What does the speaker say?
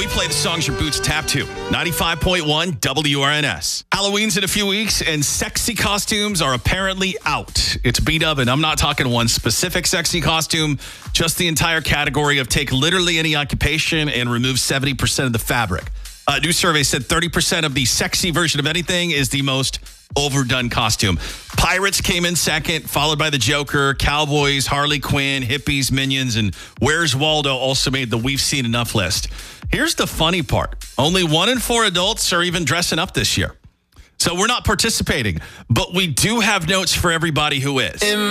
We play the songs your boots tap to. 95.1 WRNS. Halloween's in a few weeks, and sexy costumes are apparently out. It's B-Dub, and I'm not talking one specific sexy costume, just the entire category of take literally any occupation and remove 70% of the fabric. A new survey said 30% of the sexy version of anything is the most overdone costume. Pirates came in second, followed by the Joker, Cowboys, Harley Quinn, hippies, Minions, and Where's Waldo also made the We've Seen Enough list. Here's the funny part. Only 1 in 4 adults are even dressing up this year. So we're not participating, but we do have notes for everybody who is.